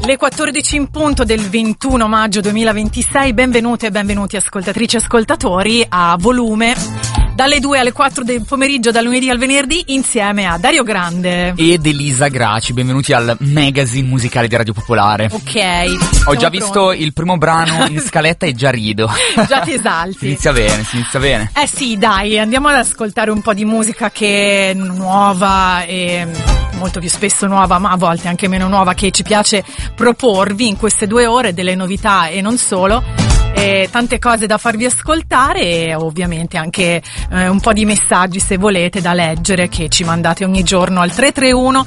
Le 14 in punto del 21 maggio 2026, benvenute e benvenuti ascoltatrici e ascoltatori a Volume, dalle 2 alle 4 del pomeriggio, dal lunedì al venerdì, insieme a Dario Grande ed Elisa Graci. Benvenuti al magazine musicale di Radio Popolare. Ok. Ho già visto il primo brano in scaletta e già rido. Già ti esalti. Si inizia bene. Sì, dai, andiamo ad ascoltare un po' di musica che è nuova e molto più spesso nuova, ma a volte anche meno nuova, che ci piace proporvi in queste 2 ore, delle novità e non solo. Tante cose da farvi ascoltare e ovviamente anche un po' di messaggi, se volete, da leggere, che ci mandate ogni giorno al 331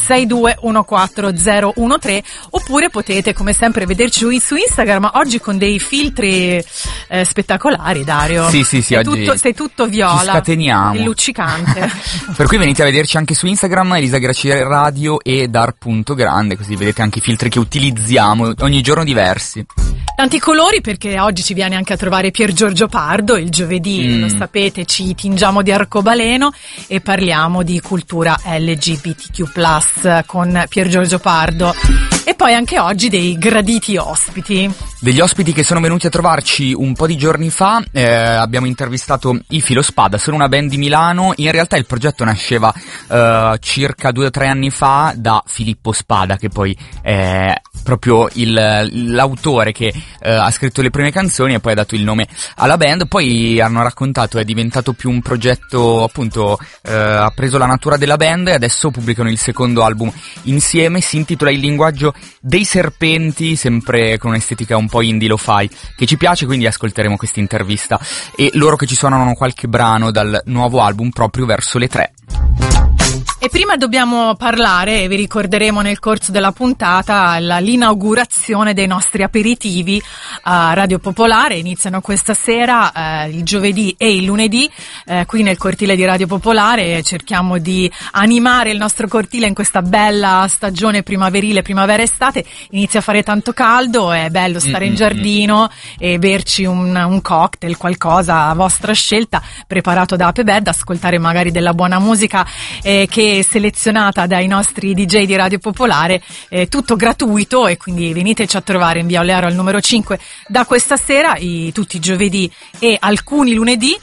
6214013, oppure potete come sempre vederci su Instagram, oggi con dei filtri spettacolari, Dario. Sì, oggi sei tutto viola, ci scateniamo, è luccicante. Per cui venite a vederci anche su Instagram, Elisa Graci Radio e Dar.Grande, così vedete anche i filtri che utilizziamo ogni giorno diversi. Tanti colori, perché oggi ci viene anche a trovare Pier Giorgio Pardo. Il giovedì, lo sapete, ci tingiamo di arcobaleno e parliamo di cultura LGBTQ+, con Pier Giorgio Pardo. E poi anche oggi dei graditi ospiti. Degli ospiti che sono venuti a trovarci un po' di giorni fa. Abbiamo intervistato i Filospada, sono una band di Milano. In realtà il progetto nasceva circa 2 o 3 anni fa da Filippo Spada, che poi è proprio l'autore che ha scritto le prime canzoni e poi ha dato il nome alla band. Poi hanno raccontato, è diventato più un progetto, appunto, ha preso la natura della band e adesso pubblicano il secondo album insieme. Si intitola Il linguaggio dei serpenti, sempre con un'estetica un po' indie lo-fi che ci piace, quindi ascolteremo questa intervista e loro che ci suonano qualche brano dal nuovo album proprio verso le 3. E prima dobbiamo parlare, e vi ricorderemo nel corso della puntata, l'inaugurazione dei nostri aperitivi a Radio Popolare. Iniziano questa sera, il giovedì e il lunedì, qui nel cortile di Radio Popolare. Cerchiamo di animare il nostro cortile in questa bella stagione primaverile, primavera-estate. Inizia a fare tanto caldo, è bello stare in giardino e berci un cocktail, qualcosa a vostra scelta, preparato da Apebed, ascoltare magari della buona musica che selezionata dai nostri DJ di Radio Popolare, tutto gratuito, e quindi veniteci a trovare in via Olearo al numero 5 da questa sera, tutti i giovedì e alcuni lunedì,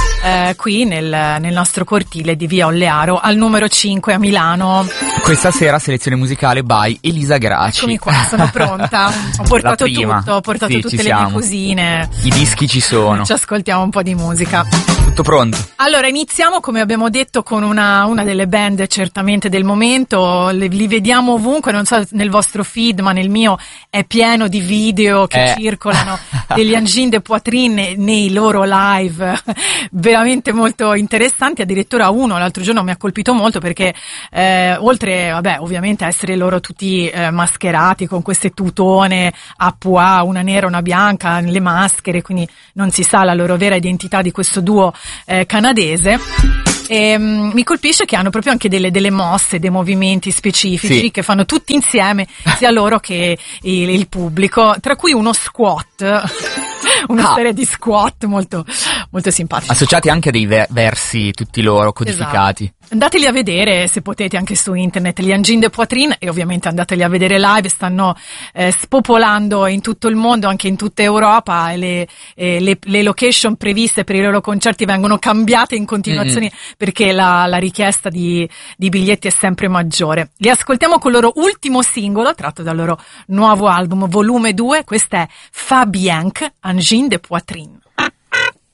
qui nel nostro cortile di via Olearo al numero 5 a Milano. Questa sera selezione musicale by Elisa Graci. Eccomi qua, sono pronta. Ho portato tutto, ho portato tutte le mie cosine. I dischi ci sono. Ci ascoltiamo un po' di musica. Tutto pronto. Allora, iniziamo, come abbiamo detto, con una delle band certamente del momento. Li vediamo ovunque, non so nel vostro feed, ma nel mio è pieno di video che circolano degli Angine de Poitrine nei loro live, veramente molto interessanti. Addirittura uno l'altro giorno mi ha colpito molto perché oltre, ovviamente a essere loro tutti mascherati con queste tutone a pois, una nera, una bianca, le maschere, quindi non si sa la loro vera identità di questo duo canadese. E, mi colpisce che hanno proprio anche delle mosse, dei movimenti specifici che fanno tutti insieme, sia loro che il pubblico, tra cui uno squat, una serie di squat molto, molto simpatici. Associati anche a dei versi tutti loro codificati. Esatto. Andateli a vedere se potete anche su internet, gli Angine de Poitrine, e ovviamente andateli a vedere live. Stanno spopolando in tutto il mondo, anche in tutta Europa. Le location previste per i loro concerti vengono cambiate in continuazione perché la richiesta di biglietti è sempre maggiore. Li ascoltiamo con il loro ultimo singolo tratto dal loro nuovo album Volume 2. Questa è Fabienne, Angine de Poitrine.